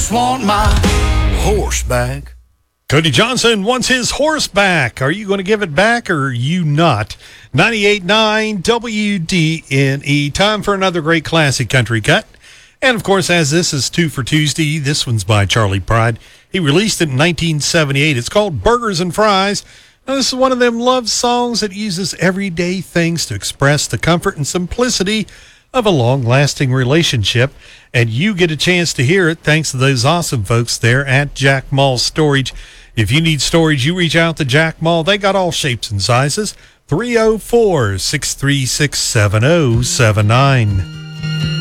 just want my horse back. Cody Johnson wants his horse back. Are you going to give it back or are you not? 98.9 WDNE. Time for another great classic country cut. And, of course, as this is 2 for Tuesday, this one's by Charley Pride. He released it in 1978. It's called Burgers and Fries. Now, this is one of them love songs that uses everyday things to express the comfort and simplicity of a long-lasting relationship. And you get a chance to hear it thanks to those awesome folks there at Jack Mall Storage. If you need storage, you reach out to Jack Mall. They got all shapes and sizes. 304-636-7079.